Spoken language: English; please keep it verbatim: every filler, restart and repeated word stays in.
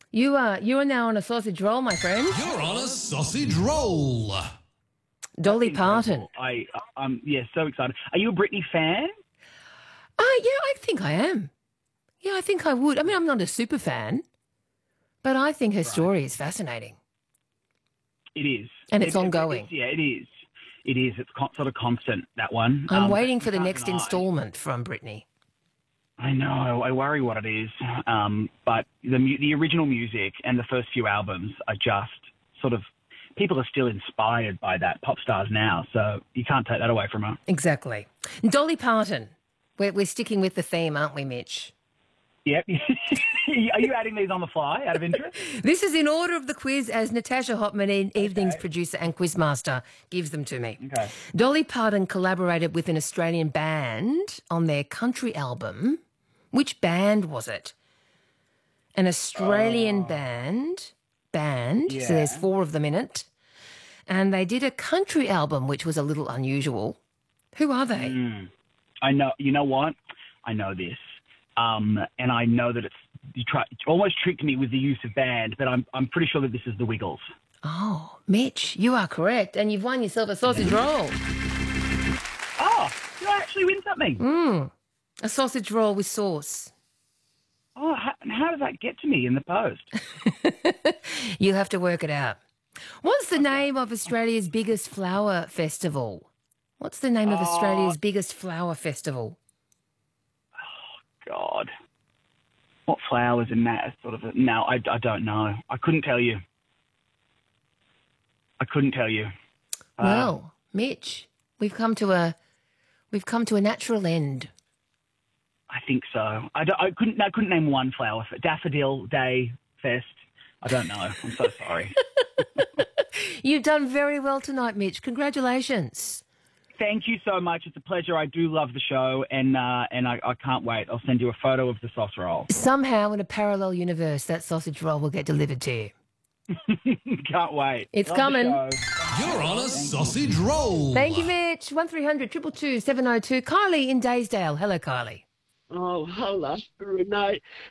You are you are now on a sausage roll, my friend. You're on a sausage roll. Dolly Parton. I, um, yeah, so excited. Are you a Britney fan? Uh, yeah, I think I am. Yeah, I think I would. I mean, I'm not a super fan, but I think her story is fascinating. It is. And it's It- it- ongoing. it's- yeah, it is. It is. It's con- sort of constant, that one. I'm Um, waiting for you the can't next deny. instalment from Britney. I know. I worry what it is. Um, but the mu- the original music and the first few albums are just sort of, people are still inspired by that, pop stars now. So you can't take that away from her. Exactly. Dolly Parton. We're, we're sticking with the theme, aren't we, Mitch? Yep. Are you adding these on the fly out of interest? This is in order of the quiz as Natasha Hotman, e- evening's producer and quizmaster, gives them to me. Okay. Dolly Parton collaborated with an Australian band on their country album. Which band was it? An Australian band. Band. So there's Yeah. four of them in it. And they did a country album, which was a little unusual. Who are they? Mm. I know. You know what? I know this. Um, and I know that it's, you try, you almost tricked me with the use of band, but I'm, I'm pretty sure that this is the Wiggles. Oh, Mitch, you are correct. And you've won yourself a sausage roll. Oh, did I actually win something? Mm. A sausage roll with sauce. Oh, how, and how does that get to me in the post? You'll have to work it out. What's the name of Australia's biggest flower festival? What's the name of Australia's biggest flower festival? God. What flowers in that sort of... A, no, I, I don't know. I couldn't tell you. I couldn't tell you. Uh, Well, Mitch, we've come to a we've come to a natural end. I think so. I, don't- I couldn't I couldn't name one flower. Daffodil Day Fest. I don't know. I'm so sorry. You've done very well tonight, Mitch. Congratulations. Thank you so much. It's a pleasure. I do love the show, and uh, and I, I can't wait. I'll send you a photo of the sauce roll. Somehow, in a parallel universe, that sausage roll will get delivered to you. Can't wait. It's Love the coming. show. You're on a sausage roll. Thank you, Mitch. one three hundred two two two seven oh two. Kylie in Daysdale. Hello, Kylie. Oh, hello, Renee.